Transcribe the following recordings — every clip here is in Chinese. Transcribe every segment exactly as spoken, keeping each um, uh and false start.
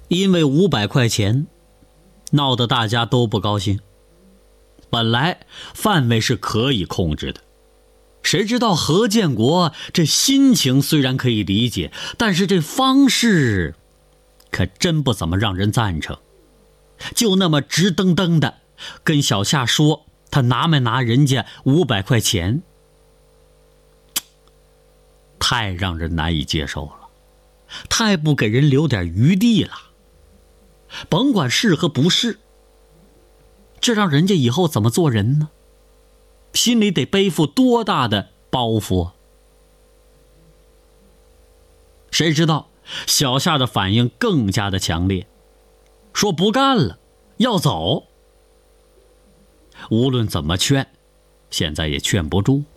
因为五百块钱，闹得大家都不高兴。本来范围是可以控制的，谁知道何建国这心情虽然可以理解，但是这方式可真不怎么让人赞成。就那么直瞪瞪的跟小夏说他拿没拿人家五百块钱，太让人难以接受了，太不给人留点余地了。甭管是和不是，这让人家以后怎么做人呢？心里得背负多大的包袱啊！谁知道小夏的反应更加的强烈，说不干了，要走。无论怎么劝，现在也劝不住。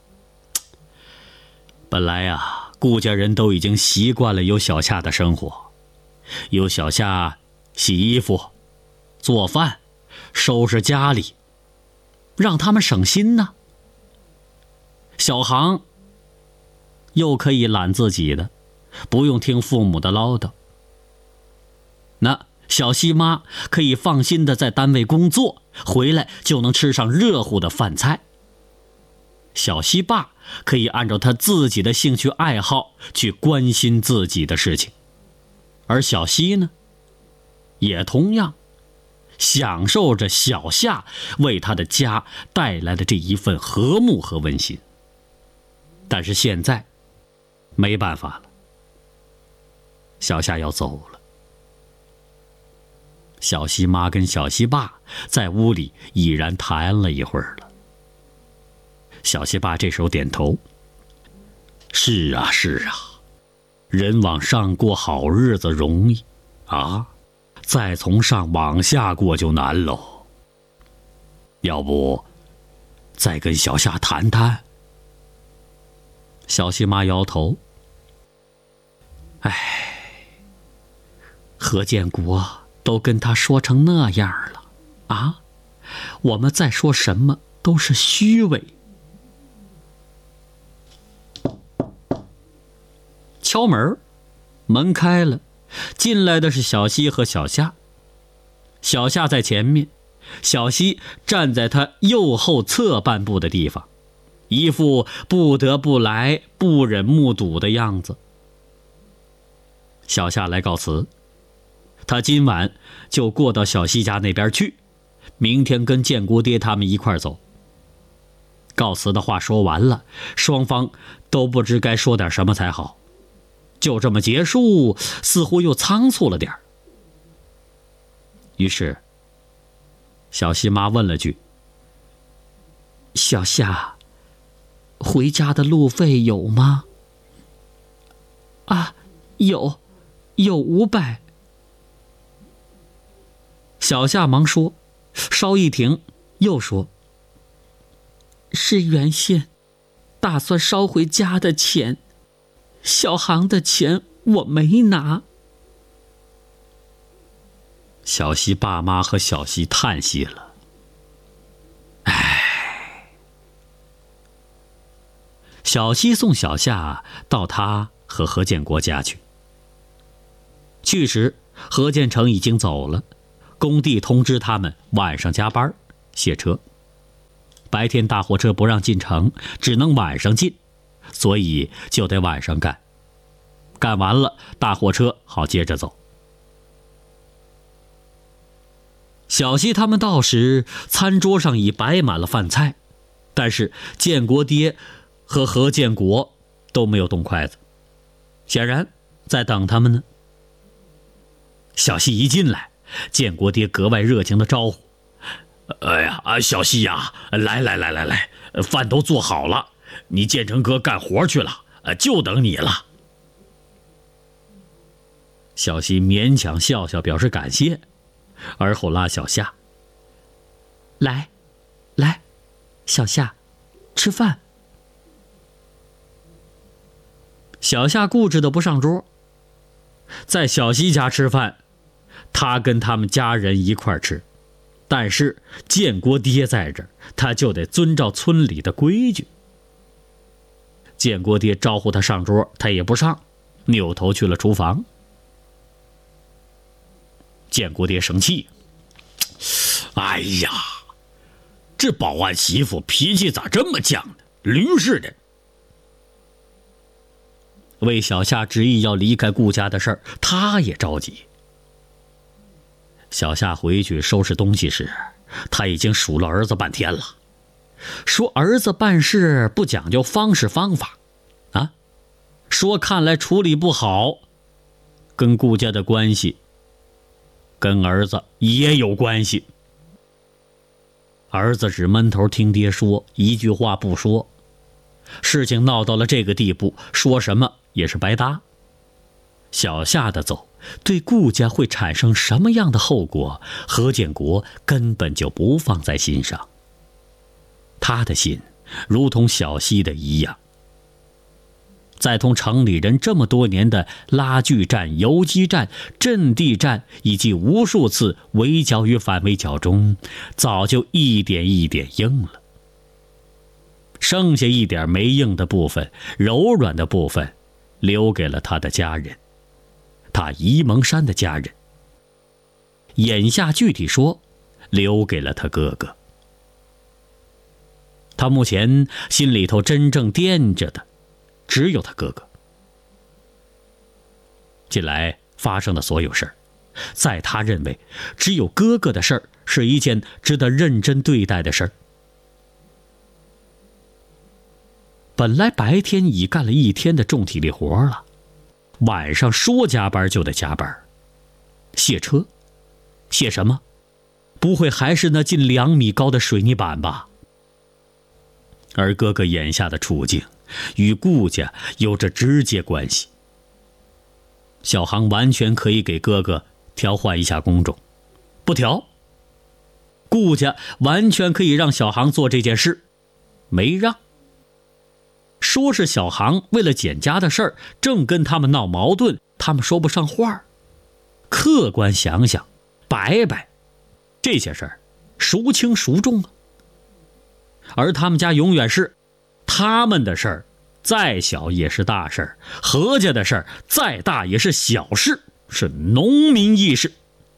本来呀，顾家人都已经习惯了有小夏的生活，有小夏洗衣服、做饭、收拾家里，让他们省心呢。小航又可以懒自己的，不用听父母的唠叨。那小西妈可以放心的在单位工作，回来就能吃上热乎的饭菜。小西爸可以按照他自己的兴趣爱好去关心自己的事情，而小西呢，也同样享受着小夏为他的家带来的这一份和睦和温馨。但是现在没办法了，小夏要走了。小西妈跟小西爸在屋里已然谈了一会儿了。小西爸这时候点头：是啊是啊，人往上过好日子容易啊，再从上往下过就难喽。要不再跟小夏谈谈？小西妈摇头：唉，何建国都跟他说成那样了啊，我们再说什么都是虚伪。敲门，门开了，进来的是小西和小夏。小夏在前面，小西站在他右后侧半步的地方，一副不得不来不忍目睹的样子。小夏来告辞，他今晚就过到小西家那边去，明天跟建国爹他们一块走。告辞的话说完了，双方都不知该说点什么才好，就这么结束，似乎又仓促了点儿。于是小西妈问了句：小夏，回家的路费有吗？啊，有，有五百。小夏忙说，稍一停，又说：是原先打算捎回家的钱，小航的钱我没拿。小西爸妈和小西叹息了，唉。小西送小夏到他和何建国家去。去时何建成已经走了，工地通知他们晚上加班卸车，白天大货车不让进城，只能晚上进，所以就得晚上干，干完了大货车好接着走。小西他们到时，餐桌上已摆满了饭菜，但是建国爹和何建国都没有动筷子，显然在等他们呢。小西一进来，建国爹格外热情的招呼：哎呀，小西呀，来来来来来，饭都做好了，你建成哥干活去了，就等你了。小西勉强笑笑表示感谢，而后拉小夏：来来，小夏，吃饭。小夏固执的不上桌，在小西家吃饭，他跟他们家人一块吃，但是建国爹在这儿，他就得遵照村里的规矩。建国爹招呼他上桌，他也不上，扭头去了厨房。 建国爹生气，哎呀，这保安媳妇脾气咋这么犟呢？驴似的。为小夏执意要离开顾家的事儿，他也着急。小夏回去收拾东西时，他已经数落儿子半天了，说儿子办事不讲究方式方法，啊，说看来处理不好，跟顾家的关系，跟儿子也有关系。儿子只闷头听爹说，一句话不说。事情闹到了这个地步，说什么也是白搭。小夏的走对顾家会产生什么样的后果，何建国根本就不放在心上。他的心如同小溪的一样，在同城里人这么多年的拉锯战、游击战、阵地战以及无数次围剿与反围剿中，早就一点一点硬了。剩下一点没硬的部分，柔软的部分留给了他的家人，他沂蒙山的家人。眼下具体说，留给了他哥哥。他目前心里头真正惦着的只有他哥哥。近来发生的所有事儿，在他认为只有哥哥的事儿是一件值得认真对待的事儿。本来白天已干了一天的重体力活了，晚上说加班就得加班。卸车，卸什么？不会还是那近两米高的水泥板吧？而哥哥眼下的处境与顾家有着直接关系。小航完全可以给哥哥调换一下工种，不调。顾家完全可以让小航做这件事，没让。说是小航为了简家的事儿正跟他们闹矛盾，他们说不上话。客观想想，白白这些事儿孰轻孰重啊？而他们家永远是他们的事儿，再小也是大事儿；何家的事儿再大也是小事，是农民意识。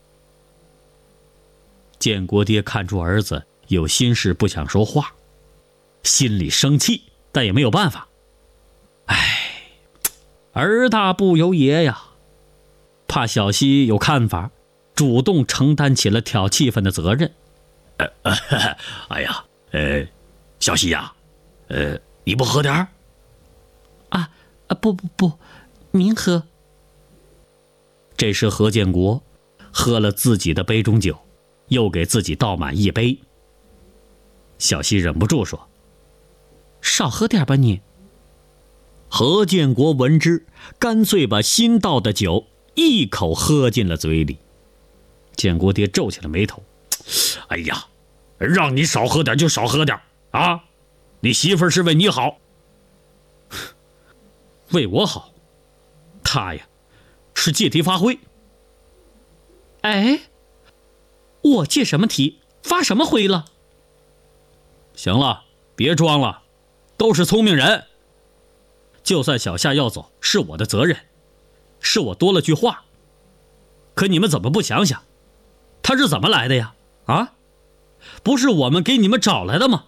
建国爹看出儿子有心事不想说话，心里生气，但也没有办法。唉，儿大不由爷呀，怕小西有看法，主动承担起了挑气氛的责任。呃呃、哎呀，呃，小西呀，呃，你不喝点儿？ 啊啊，不不不，您喝。 这时何建国喝了自己的杯中酒，又给自己倒满一杯。小西忍不住说：“ 少喝点吧你。” 何建国闻之，干脆把新倒的酒一口喝进了嘴里。建国爹皱起了眉头：“哎呀，让你少喝点就少喝点啊！你媳妇儿是为你好，为我好，他呀是借题发挥。” 哎，我借什么题发什么挥了？ 行了，别装了，都是聪明人。就算小夏要走，是我的责任，是我多了句话。可你们怎么不想想，他是怎么来的呀？啊，不是我们给你们找来的吗？